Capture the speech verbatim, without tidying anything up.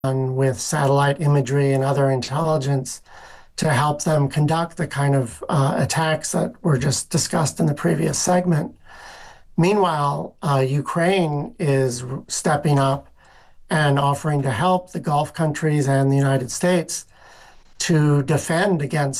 with satellite imagery and other intelligence to help them conduct the kind of uh, attacks that were just discussed in the previous segment. Meanwhile, uh, Ukraine is stepping up and offering to help the Gulf countries and the United States to defend against